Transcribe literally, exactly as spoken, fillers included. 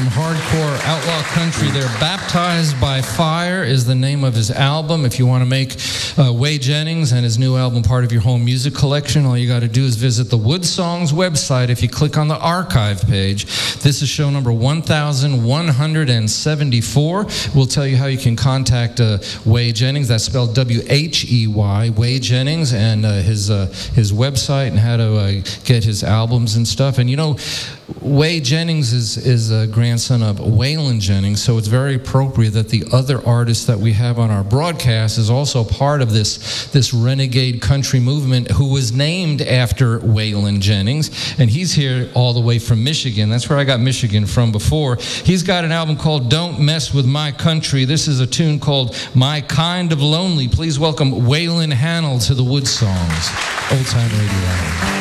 from hardcore outlaw country there. Baptized by Fire is the name of his album. If you want to make uh, Waye Jennings and his new album part of your home music collection, all you got to do is visit the Wood Songs website. If you click on the archive page, this is show number one thousand one hundred seventy-four. We'll tell you how you can contact uh, Waye Jennings. That's spelled W H E Y, Waye Jennings, and uh, his uh, his website, and how to uh, get his albums and stuff. And you know, Waye Jennings is, is a grandson of Waylon Jennings, so it's very appropriate that the other artist that we have on our broadcast is also part of this, this renegade country movement, who was named after Waylon Jennings, and he's here all the way from Michigan. That's where I got Michigan from before. He's got an album called Don't Mess With My Country. This is a tune called My Kind of Lonely. Please welcome Waylon Hannell to the Wood Songs, Old Time Radio Hour.